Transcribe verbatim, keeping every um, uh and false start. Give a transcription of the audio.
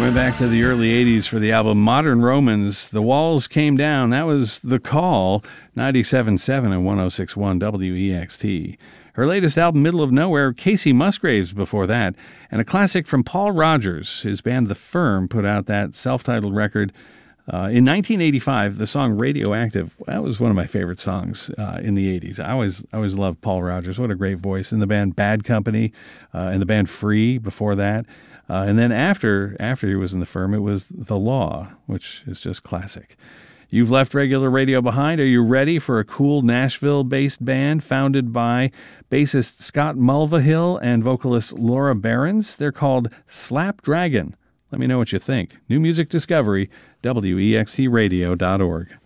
Went back to the early eighties for the album Modern Romans. The Walls Came Down. That was The Call, ninety-seven point seven and one oh six point one W E X T. Her latest album, Middle of Nowhere, Casey Musgraves before that, and a classic from Paul Rogers. His band The Firm put out that self-titled record uh, in nineteen eighty-five. The song Radioactive, that was one of my favorite songs uh, in the eighties. I always I always loved Paul Rogers. What a great voice. In the band Bad Company, uh, and the band Free before that. Uh, and then after after he was in The Firm, it was The Law, which is just classic. You've left regular radio behind. Are you ready for a cool Nashville-based band founded by bassist Scott Mulvihill and vocalist Laura Behrens? They're called Slap Dragon. Let me know what you think. New music discovery, W E X T radio dot org.